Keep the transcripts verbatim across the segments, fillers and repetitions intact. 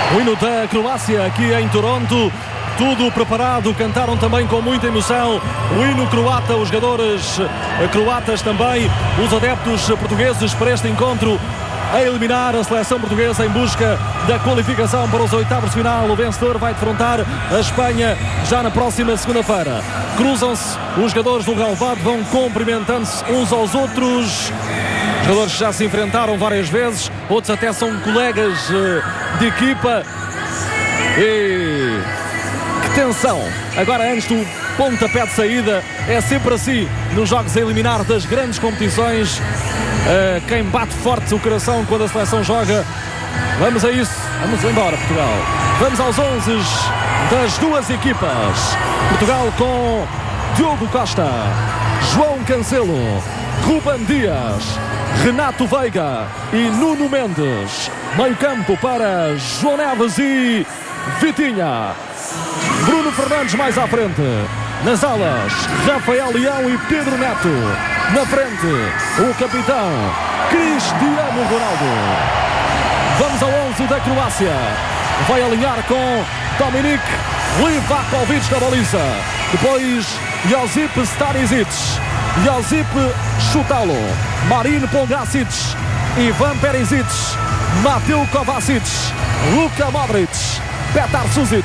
O hino da Croácia aqui em Toronto. Tudo preparado, cantaram também com muita emoção o hino croata, os jogadores croatas também, os adeptos portugueses para este encontro a eliminar a seleção portuguesa em busca da qualificação para os oitavos de final. O vencedor vai defrontar a Espanha já na próxima segunda-feira. Cruzam-se os jogadores do relvado, vão cumprimentando-se uns aos outros. Jogadores que já se enfrentaram várias vezes, outros até são colegas de equipa. E que tensão! Agora, antes do pontapé de saída, é sempre assim nos jogos a eliminar das grandes competições. Uh, quem bate forte o coração quando a seleção joga. Vamos a isso, vamos embora, Portugal. Vamos aos onze das duas equipas. Portugal com Diogo Costa, João Cancelo, Ruben Dias, Renato Veiga e Nuno Mendes. Meio campo para João Neves e Vitinha. Bruno Fernandes mais à frente. Nas alas, Rafael Leão e Pedro Neto. Na frente, o capitão Cristiano Ronaldo. Vamos ao onze da Croácia. Vai alinhar com Dominik Livakovic na baliza. Depois, Josip Stanisic, Josip Chutalo, Marin Pongracic, Ivan Perisic, Mateo Kovacic, Luka Modric, Petar Suzic,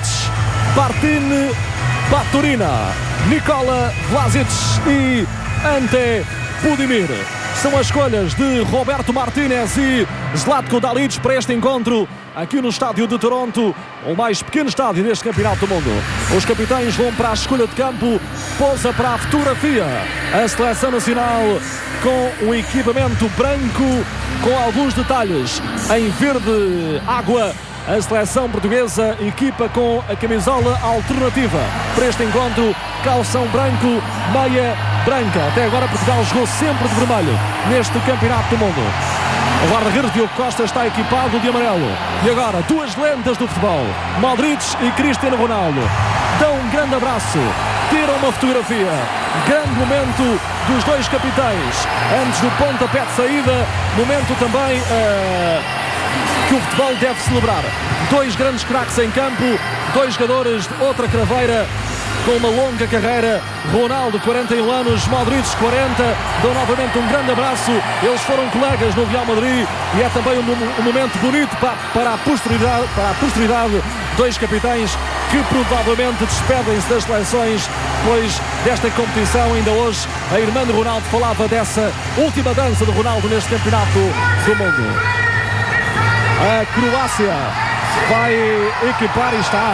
Martin Baturina, Nikola Vlasic e Ante Budimir. São as escolhas de Roberto Martínez e Zlatko Dalic para este encontro aqui no estádio de Toronto, o mais pequeno estádio deste campeonato do mundo. Os capitães vão para a escolha de campo, pousa para a fotografia. A seleção nacional com o equipamento branco, com alguns detalhes em verde água. A seleção portuguesa equipa com a camisola alternativa para este encontro, calção branco, meia branca. Até agora Portugal jogou sempre de vermelho neste campeonato do mundo. O guarda-redes Diogo Costa está equipado de amarelo. E agora duas lendas do futebol, Modric e Cristiano Ronaldo, dão um grande abraço, tiram uma fotografia. Grande momento dos dois capitães antes do pontapé de saída. Momento também uh... que o futebol deve celebrar. Dois grandes craques em campo, dois jogadores de outra craveira com uma longa carreira. Ronaldo, quarenta e um anos, Modric, quarenta, dão novamente um grande abraço. Eles foram colegas no Real Madrid e é também um, um momento bonito para, para, a posteridade, para a posteridade. Dois capitães que provavelmente despedem-se das seleções depois desta competição. Ainda hoje a irmã de Ronaldo falava dessa última dança de Ronaldo neste campeonato do mundo. A Croácia vai equipar e está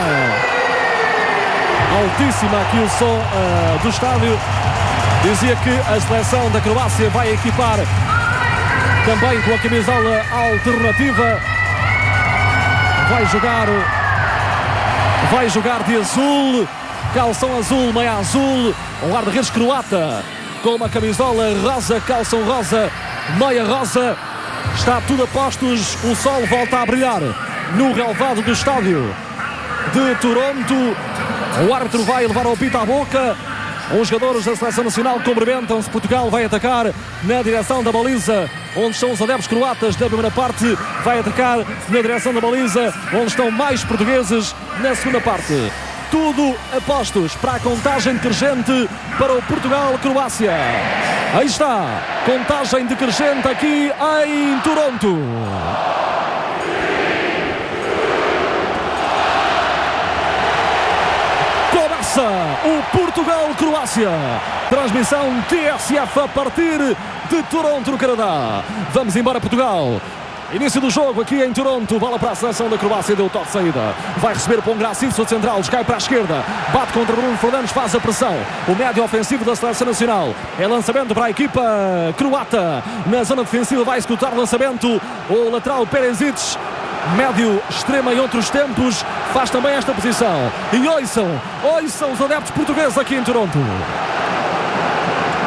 altíssima aqui o som uh, do estádio. Dizia que a seleção da Croácia vai equipar também com a camisola alternativa. Vai jogar, vai jogar de azul, calção azul, meia azul. Um guarda-redes croata com uma camisola rosa, calção rosa, meia rosa. Está tudo a postos, o sol volta a brilhar no relvado do estádio de Toronto. O árbitro vai levar o apito à boca. Os jogadores da seleção nacional cumprimentam-se. Portugal vai atacar na direção da baliza, onde estão os adeptos croatas da primeira parte. Vai atacar na direção da baliza, onde estão mais portugueses na segunda parte. Tudo a postos para a contagem decrescente para o Portugal-Croácia. Aí está, contagem decrescente aqui em Toronto. Começa o Portugal-Croácia. Transmissão T S F a partir de Toronto, no Canadá. Vamos embora, Portugal. Início do jogo aqui em Toronto. Bola para a seleção da Croácia. Deu o toque de saída. Vai receber Pongracic, o central. Cai para a esquerda. Bate contra Bruno Fernandes. Faz a pressão. O médio ofensivo da seleção nacional. É lançamento para a equipa croata. Na zona defensiva vai executar o lançamento o lateral Perisic. Médio extrema em outros tempos. Faz também esta posição. E ouçam, ouçam os adeptos portugueses aqui em Toronto.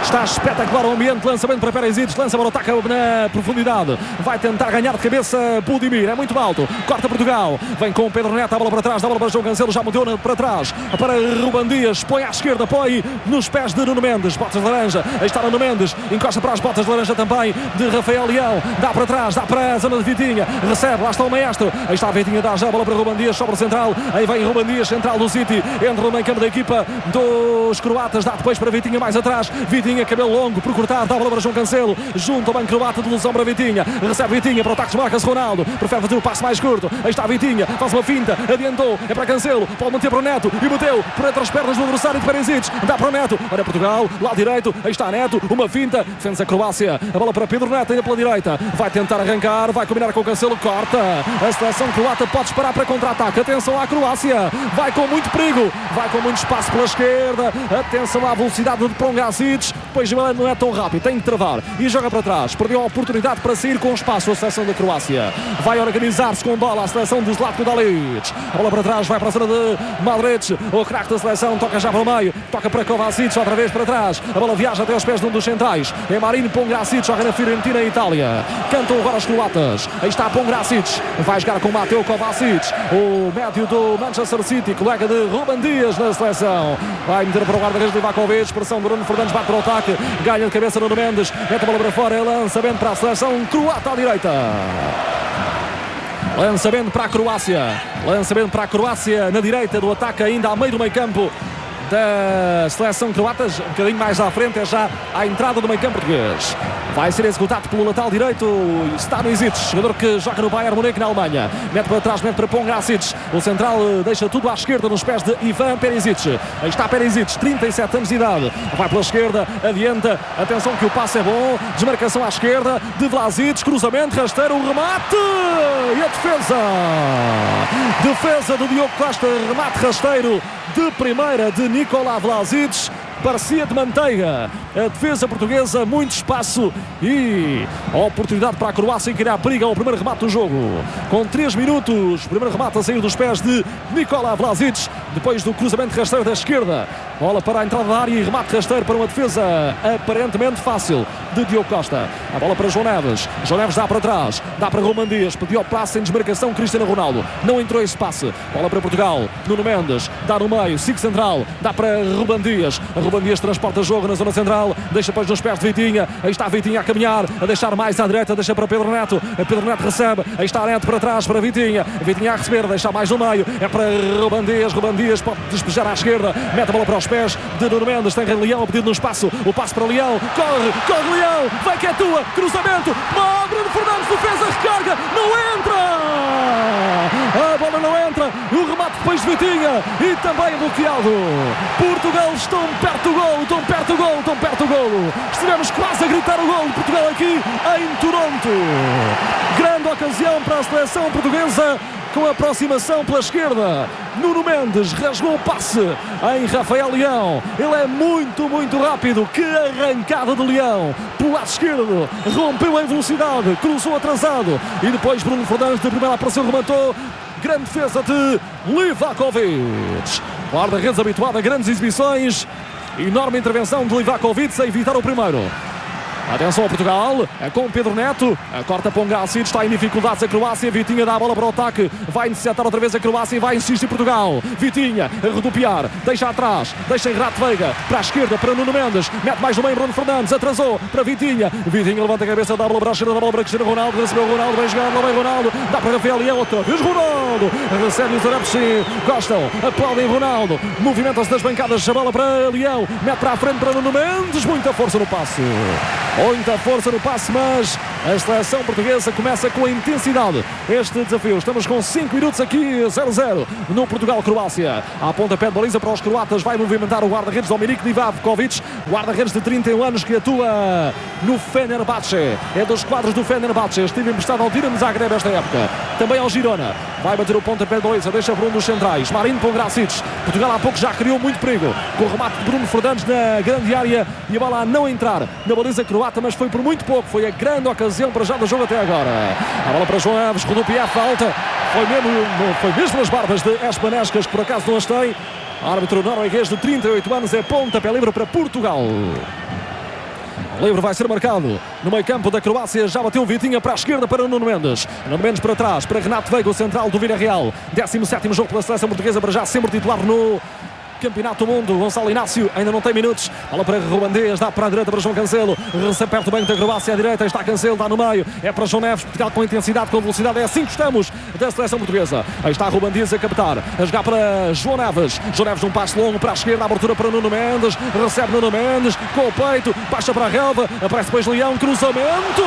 Está espetacular o ambiente. Lançamento para Perisic. Lança para o ataque na profundidade. Vai tentar ganhar de cabeça Budimir. É muito alto. Corta Portugal. Vem com o Pedro Neto. A bola para trás. A bola para João Cancelo. Já meteu para trás. Para Ruben Dias. Põe à esquerda. Põe nos pés de Nuno Mendes. Botas de laranja. Aí está Nuno Mendes. Encosta para as botas de laranja também de Rafael Leão. Dá para trás. Dá para a zona de Vitinha. Recebe. Lá está o maestro. Aí está a Vitinha. Dá já a bola para Ruben Dias. Sobre o central. Aí vem Ruben Dias. Central do City. Entra no meio campo da equipa dos croatas. Dá depois para Vitinha mais atrás. Vitinha, cabelo longo por cortar. Dá a bola para João Cancelo. Junto ao banco croata. Devolução para Vitinha. Recebe Vitinha. Para o ataque desmarca-se Ronaldo. Prefere fazer o passe mais curto. Aí está Vitinha. Faz uma finta. Adiantou. É para Cancelo. Pode manter para o Neto. E meteu por entre as pernas do adversário de Perisic. Dá para o Neto. Para Portugal. Lado direito. Aí está Neto. Uma finta. Defende a Croácia. A bola para Pedro Neto. Ainda pela direita. Vai tentar arrancar. Vai combinar com o Cancelo. Corta. A seleção croata pode disparar para contra-ataque. Atenção à Croácia. Vai com muito perigo. Vai com muito espaço pela esquerda. Atenção à velocidade de Pongracic. Depois não é tão rápido. Tem que travar. E joga para trás. Perdeu a oportunidade para sair com espaço a seleção da Croácia. Vai organizar-se com bola a seleção do Zlatko Dalic. A bola para trás. Vai para a zona de Modric. O craque da seleção. Toca já para o meio. Toca para Kovacic. Outra vez para trás. A bola viaja até aos pés de um dos centrais. É Marinho Pongracic. Joga na Fiorentina, Itália. Cantam agora os croatas. Aí está Pongracic. Vai jogar com Mateo Kovacic. O médio do Manchester City. Colega de Ruben Dias na seleção. Vai meter para o guarda-redes de Livakovic. Pressão de Bruno Fernandes. Bate para o ataque. Ganha de cabeça Nuno Mendes. Mete a bola para fora. Lançamento para a seleção croata à direita. Lançamento para a Croácia. Lançamento para a Croácia na direita do ataque, ainda ao meio do meio campo da seleção croata. Um bocadinho mais à frente, é já a entrada do meio campo português. Vai ser executado pelo lateral direito Stanisic, jogador que joga no Bayern Munique na Alemanha. Mete para trás, mete para Pongracic. O central deixa tudo à esquerda nos pés de Ivan Perisic. Aí está Perisic, trinta e sete anos de idade. Vai pela esquerda, adianta. Atenção que o passe é bom. Desmarcação à esquerda de Vlasic. Cruzamento, rasteiro, o remate. E a defesa. Defesa do Diogo Costa. Remate rasteiro de primeira de Nikola Vlasic. Parecia de manteiga. A defesa portuguesa, muito espaço e a oportunidade para a Croácia em criar perigo ao primeiro remate do jogo. Com três minutos, primeiro remate a sair dos pés de Nikola Vlasic, depois do cruzamento rasteiro da esquerda. Bola para a entrada da área e remate rasteiro para uma defesa aparentemente fácil de Diogo Costa. A bola para João Neves. João Neves dá para trás, dá para Ruben Dias, pediu o passe em desmarcação Cristiano Ronaldo. Não entrou esse passe. Bola para Portugal. Nuno Mendes dá no meio, Sigo central, dá para Ruben Dias. Ruben Dias transporta jogo na zona central, deixa depois nos pés de Vitinha. Aí está Vitinha a caminhar, a deixar mais à direita, deixa para Pedro Neto. Pedro Neto recebe, aí está Neto para trás para Vitinha. Vitinha a receber, deixa mais no meio, é para Ruben Dias. Ruben Dias pode despejar à esquerda, mete a bola para os pés de Nuno Mendes. Tem Leão a pedido no espaço, o passe para Leão, corre, corre Leão, vai que é tua, cruzamento, Bruno Fernandes, defesa, recarga, não entra! A bola não entra, o remate depois de Vitinha e também bloqueado. Portugal estão perto do gol, estão perto do gol, estão perto do gol. Estivemos quase a gritar o gol de Portugal aqui em Toronto. Grande ocasião para a seleção portuguesa com a aproximação pela esquerda. Nuno Mendes rasgou o passe em Rafael Leão. Ele é muito, muito rápido. Que arrancada de Leão pelo lado esquerdo. Rompeu em velocidade, cruzou atrasado. E depois Bruno Fernandes de primeira apareceu, rematou. Grande defesa de Livakovic. Guarda-redes habituado a grandes exibições. Enorme intervenção de Livakovic a evitar o primeiro. Atenção a Portugal, é com Pedro Neto, a corta Pongracic, está em dificuldades a Croácia. Vitinha dá a bola para o ataque, vai interceptar outra vez a Croácia e vai insistir Portugal. Vitinha a rodopiar, deixa atrás, deixa em Rato Veiga, para a esquerda, para Nuno Mendes, mete mais no meio Bruno Fernandes, atrasou para Vitinha. Vitinha levanta a cabeça, dá a bola para a esquerda, dá a bola para Cristiano Ronaldo, recebeu o Ronaldo, vai jogar, lá vai Ronaldo, dá para Rafael Leão, outra vez Ronaldo, recebe os adeptos e gostam, aplaudem Ronaldo, movimenta-se das bancadas, a bola para Leão, mete para a frente para Nuno Mendes, muita força no passe. Muita força no passe, mas a seleção portuguesa começa com a intensidade este desafio. Estamos com cinco minutos aqui, zero a zero no Portugal-Croácia. A pontapé de baliza para os croatas, vai movimentar o guarda-redes Dominik Livakovic, guarda-redes de trinta e um anos que atua no Fenerbahçe. É dos quadros do Fenerbahçe. Esteve emprestado ao Dinamo Zagreb esta época. Também ao Girona. Vai bater o pontapé de baliza, deixa para um dos centrais. Marinho Pongracic. Portugal há pouco já criou muito perigo com o remate de Bruno Fernandes na grande área e a bola a não entrar na baliza croata, mas foi por muito pouco. Foi a grande ocasião para já do jogo até agora. A bola para João Neves, rodopia à falta. Foi mesmo, foi mesmo nas barbas de Espanescas, que por acaso não as tem. Árbitro norueguês de trinta e oito anos, é pontapé livre para Portugal. O livre vai ser marcado no meio campo da Croácia. Já bateu Vitinha para a esquerda para Nuno Mendes. Nuno Mendes para trás para Renato Veiga, o central do Villarreal. décimo sétimo jogo pela seleção portuguesa, para já sempre titular no Campeonato do Mundo. Gonçalo Inácio ainda não tem minutos. Bola para Ruben Dias, dá para a direita para João Cancelo. Recebe perto do banco da Croácia à direita. Está Cancelo, está no meio. É para João Neves. Portugal com intensidade, com velocidade. É assim que estamos da seleção portuguesa. Aí está Ruben Dias a captar. A jogar para João Neves. João Neves um passo longo para a esquerda. A abertura para Nuno Mendes. Recebe Nuno Mendes com o peito. Baixa para a relva. Aparece depois Leão. Cruzamento.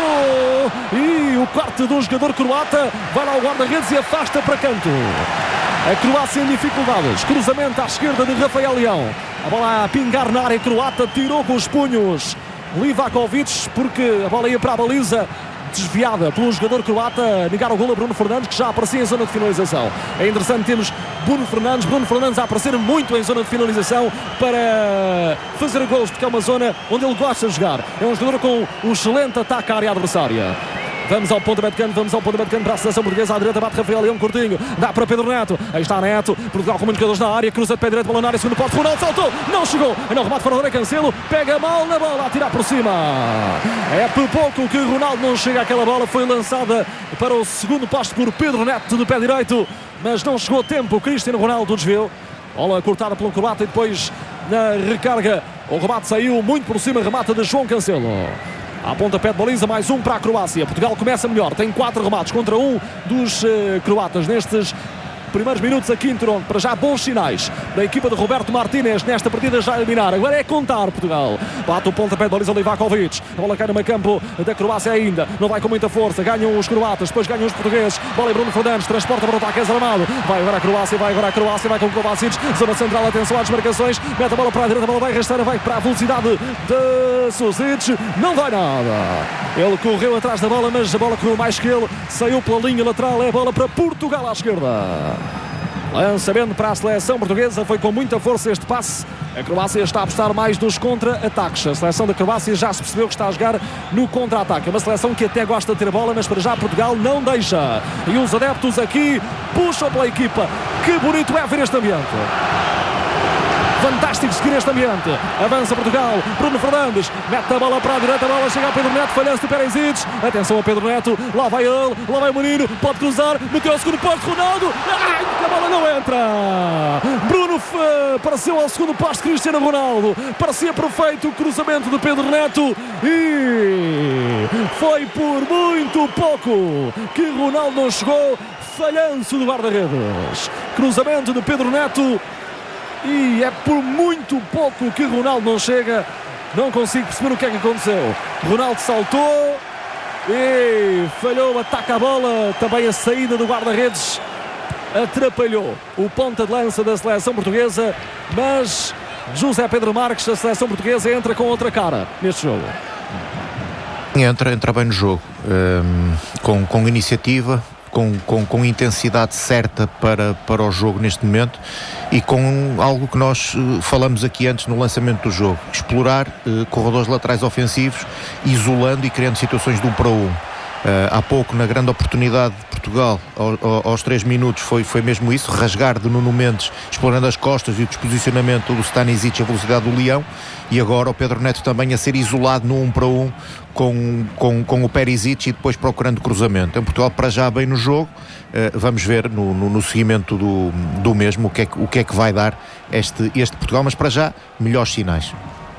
E o corte do jogador croata. Vai lá o guarda-redes e afasta para canto. A Croácia em dificuldades. Cruzamento à esquerda de Rafael Leão. A bola a pingar na área croata. Tirou com os punhos Livakovic, porque a bola ia para a baliza, desviada pelo jogador croata. Negar o golo a Bruno Fernandes, que já aparecia em zona de finalização. É interessante termos Bruno Fernandes. Bruno Fernandes a aparecer muito em zona de finalização para fazer gols, porque é uma zona onde ele gosta de jogar. É um jogador com um excelente ataque à área adversária. Vamos ao pontapé de canto, vamos ao pontapé de canto para a seleção portuguesa. À direita bate Rafael Leão, curtinho, dá para Pedro Neto. Aí está Neto, Portugal com muitos jogadores na área, cruza de pé direito, bola na área, segundo poste, Ronaldo saltou, não chegou, não remate para o Cancelo, pega mal na bola, a tirar por cima. É por pouco que Ronaldo não chega àquela bola, foi lançada para o segundo poste por Pedro Neto de pé direito, mas não chegou a tempo. Cristiano Ronaldo desviou, bola cortada pelo croata e depois na recarga o remate saiu muito por cima, remata de João Cancelo. A pontapé de baliza, mais um para a Croácia. Portugal começa melhor, tem quatro remates contra um dos uh, croatas nestes primeiros minutos aqui em Toronto. Para já bons sinais da equipa de Roberto Martínez nesta partida já a eliminar. Agora é contar Portugal. Bate o pontapé de baliza Livakovic. A bola cai no meio campo da Croácia ainda. Não vai com muita força. Ganham os croatas, depois ganham os portugueses. Bola e Bruno Fernandes, transporta para o ataque desarmado. Vai agora a Croácia, vai agora a Croácia, vai com o Kovacic. Zona central, atenção às marcações. Mete a bola para a direita, a bola vai rasteira, vai para a velocidade de Susic. Não vai nada. Ele correu atrás da bola, mas a bola correu mais que ele. Saiu pela linha lateral. É a bola para Portugal à esquerda. Lançamento para a seleção portuguesa, foi com muita força este passe. A Croácia está a apostar mais nos contra-ataques. A seleção da Croácia já se percebeu que está a jogar no contra-ataque. É uma seleção que até gosta de ter a bola, mas para já Portugal não deixa. E os adeptos aqui puxam pela equipa. Que bonito é ver este ambiente. Fantástico seguir este ambiente. Avança Portugal. Bruno Fernandes mete a bola para a direita. A bola chega a Pedro Neto. Falhança de Perisic. Atenção a Pedro Neto. Lá vai ele. Lá vai o menino. Pode cruzar. Meteu ao segundo posto. Ronaldo. Ai, a bola não entra. Bruno F... apareceu ao segundo posto. Cristiano Ronaldo. Parecia perfeito o cruzamento de Pedro Neto. E foi por muito pouco que Ronaldo não chegou. Falhanço do guarda-redes. Cruzamento de Pedro Neto. E é por muito pouco que Ronaldo não chega. Não consigo perceber o que é que aconteceu. Ronaldo saltou e falhou, ataca a bola. Também a saída do guarda-redes atrapalhou o ponta de lança da seleção portuguesa. Mas José Pedro Marques, a seleção portuguesa, entra com outra cara neste jogo. Entra, entra bem no jogo, um, com, com iniciativa, Com, com, com intensidade certa para, para o jogo neste momento e com algo que nós uh, falamos aqui antes no lançamento do jogo, explorar uh, corredores laterais ofensivos, isolando e criando situações de um para um. Uh, há pouco, na grande oportunidade de Portugal, ao, ao, aos três minutos, foi, foi mesmo isso, rasgar de Nuno Mendes, explorando as costas e o disposicionamento do Stanisic, a velocidade do Leão, e agora o Pedro Neto também a ser isolado no um para um com, com, com o Perisic e depois procurando cruzamento. Em Portugal, para já, bem no jogo. Uh, vamos ver no, no, no seguimento do, do mesmo o que, é que, o que é que vai dar este, este Portugal, mas para já, melhores sinais.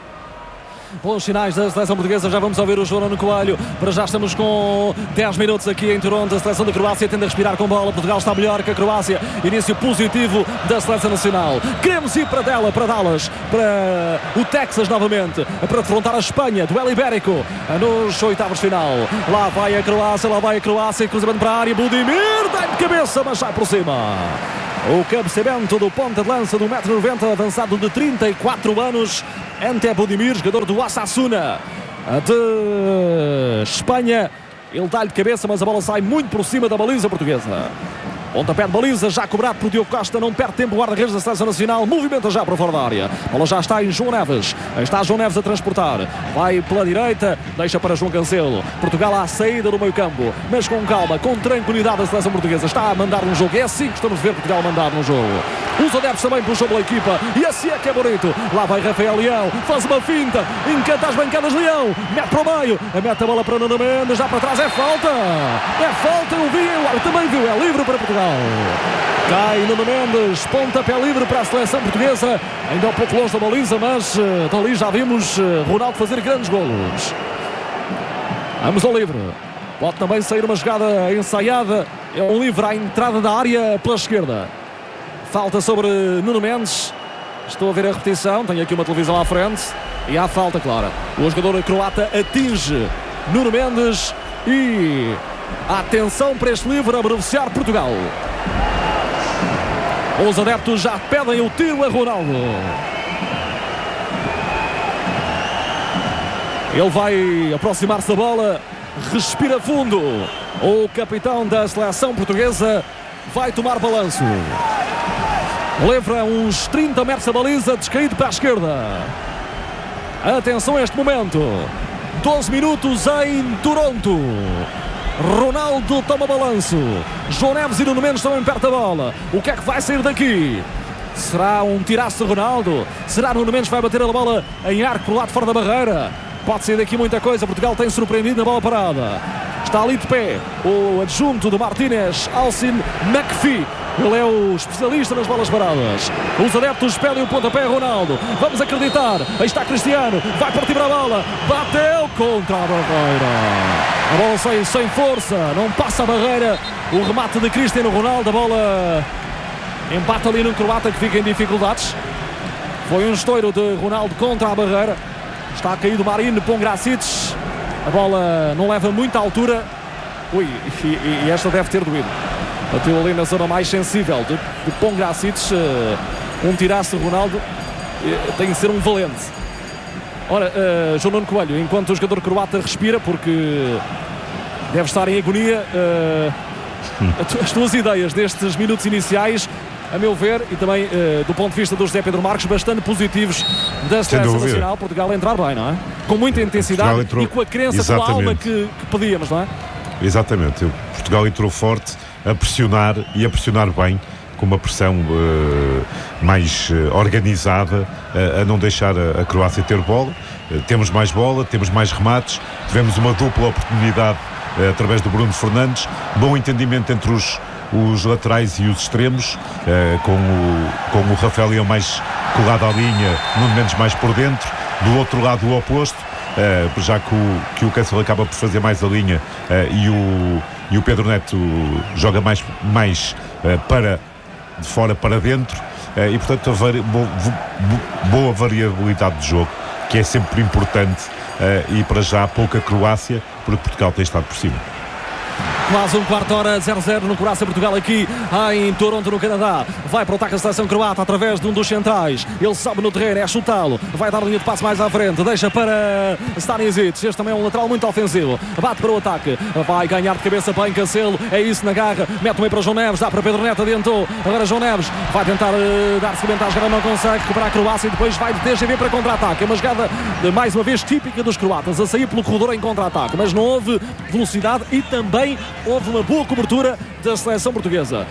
Bons sinais da seleção portuguesa, já vamos ouvir o João Nuno Coelho. Para já estamos com dez minutos aqui em Toronto. A seleção da Croácia tende a respirar com bola. Portugal está melhor que a Croácia. Início positivo da seleção nacional. Queremos ir para dela, para Dallas, para o Texas novamente, para defrontar a Espanha, duelo ibérico nos oitavos de final. Lá vai a Croácia, lá vai a Croácia, cruzamento para a área. Budimir dá de cabeça, mas sai por cima. O cabeceamento do ponta de lança do um metro e noventa, avançado de trinta e quatro anos, Ante Budimir, jogador do Osasuna de Espanha. Ele dá-lhe de cabeça, mas a bola sai muito por cima da baliza portuguesa. Pontapé de baliza, já cobrado por Diogo Costa, não perde tempo o guarda-redes da Seleção Nacional, movimenta já para fora da área. A bola já está em João Neves, está João Neves a transportar, vai pela direita, deixa para João Cancelo. Portugal à saída do meio campo, mas com calma, com tranquilidade a Seleção Portuguesa está a mandar um jogo, é assim que estamos a ver Portugal mandar no jogo. Os adeptos também puxam pela equipa, e assim é que é bonito. Lá vai Rafael Leão, faz uma finta, encanta as bancadas Leão, mete para o meio, mete a bola para Nuno Mendes, já para trás, é falta, é falta, eu vi, o árbitro também viu, é livre para Portugal. Cai Nuno Mendes, pontapé livre para a Seleção Portuguesa, ainda um pouco longe da baliza, mas uh, dali já vimos uh, Ronaldo fazer grandes golos. Vamos ao livre, pode também sair uma jogada ensaiada, é um livre à entrada da área pela esquerda. Falta sobre Nuno Mendes, estou a ver a repetição, tenho aqui uma televisão à frente, e há falta clara. O jogador croata atinge Nuno Mendes e atenção para este livre a beneficiar Portugal. Os adeptos já pedem o tiro a Ronaldo. Ele vai aproximar-se da bola, respira fundo. O capitão da Seleção Portuguesa vai tomar balanço. Leva uns trinta metros a baliza, descaído para a esquerda. Atenção a este momento. doze minutos em Toronto. Ronaldo toma balanço. João Neves e Nuno Mendes também perto da bola. O que é que vai sair daqui? Será um tiraço de Ronaldo? Será Nuno Mendes que vai bater a bola em arco por lado fora da barreira? Pode sair daqui muita coisa. Portugal tem surpreendido na bola parada. Está ali de pé o adjunto do Martínez, Alcin McPhee. Ele é o especialista nas bolas paradas. Os adeptos pedem o pontapé a Ronaldo. Vamos acreditar. Aí está Cristiano. Vai partir para a bola. Bateu contra a barreira. A bola sai sem força. Não passa a barreira. O remate de Cristiano Ronaldo. A bola empata ali no croata que fica em dificuldades. Foi um estouro de Ronaldo contra a barreira. Está caído Marino Pongracic. A bola não leva muita altura. Ui, e, e, e esta deve ter doído. Bateu ali na zona mais sensível de, de Pongracic. Uh, um tiraço de Ronaldo. Uh, tem que ser um valente. Ora, uh, João Nuno Coelho, enquanto o jogador croata respira, porque deve estar em agonia, uh, as tuas ideias destes minutos iniciais, a meu ver, e também uh, do ponto de vista do José Pedro Marques, bastante positivos da Seleção Nacional. Portugal a entrar bem, não é? Com muita intensidade entrou, e com a crença, com a alma que, que pedíamos, não é? Exatamente. Portugal entrou forte, a pressionar e a pressionar bem, com uma pressão uh, mais uh, organizada, uh, a não deixar a, a Croácia ter bola. Uh, temos mais bola, temos mais remates, tivemos uma dupla oportunidade uh, através do Bruno Fernandes, bom entendimento entre os, os laterais e os extremos, uh, com, o, com o Rafael Leão mais colado à linha, Nuno Mendes mais por dentro, do outro lado o oposto, uh, já que o, que o Cancelo acaba por fazer mais a linha uh, e, o, e o Pedro Neto joga mais, mais uh, para de fora para dentro, uh, e portanto a vari- bo- bo- boa variabilidade de jogo, que é sempre importante, uh, e para já pouca Croácia, porque Portugal tem estado por cima. Quase um quarto hora, zero a zero no Croácia-Portugal aqui em Toronto, no Canadá. Vai para o ataque da seleção croata através de um dos centrais. Ele sobe no terreno, é chutá-lo. Vai dar a linha de passe mais à frente. Deixa para Stanisic. Este também é um lateral muito ofensivo. Bate para o ataque. Vai ganhar de cabeça bem Cancelo. É isso na garra. Mete o meio para João Neves. Dá para Pedro Neto. Adiantou. Agora João Neves vai tentar uh, dar seguimento à jogada. Não consegue. Recuperar a Croácia e depois vai de T G V para contra-ataque. É uma jogada, de, mais uma vez, típica dos croatas. A sair pelo corredor em contra-ataque. Mas não houve velocidade e também houve uma boa cobertura da seleção portuguesa.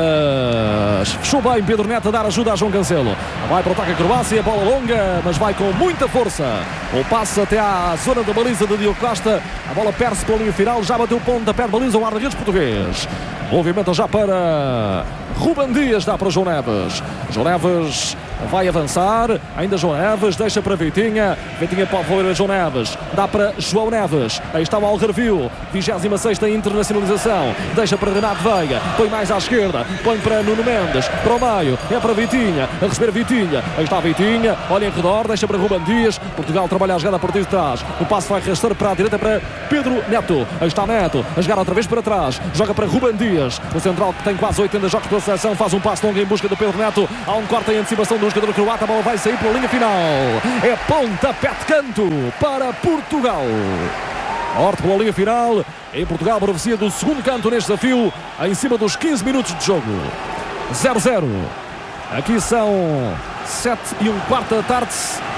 Uh, fechou bem Pedro Neto a dar ajuda a João Cancelo. Vai para o ataque a Croácia, bola longa, mas vai com muita força. O passe até à zona da baliza de Diogo Costa. A bola perde-se pela linha final, já bateu o ponto da pé de baliza o guarda-redes português. Movimenta já para Ruben Dias, dá para João Neves. João Neves vai avançar, ainda João Neves, deixa para Vitinha. Vitinha pode volver a João Neves, dá para João Neves. Aí está o Algarvio, vigésima sexta internacionalização. Deixa para Renato Veiga, põe mais à esquerda, põe para Nuno Mendes, para o meio, é para Vitinha, a receber Vitinha. Aí está Vitinha, olha em redor, deixa para Ruben Dias. Portugal trabalha a jogada a partir de trás. O passo vai arrastar para a direita para Pedro Neto. Aí está Neto, a jogar outra vez para trás, joga para Ruben Dias. O central que tem quase oitenta jogos pela seleção faz um passo longo em busca do Pedro Neto. Há um corte em antecipação do jogador croata. A bola vai sair pela linha final. É pontapé de canto para Portugal. Norte pela linha final. Em Portugal beneficia do segundo canto neste desafio, em cima dos quinze minutos de jogo. zero zero. Aqui são sete e um quarto da tarde.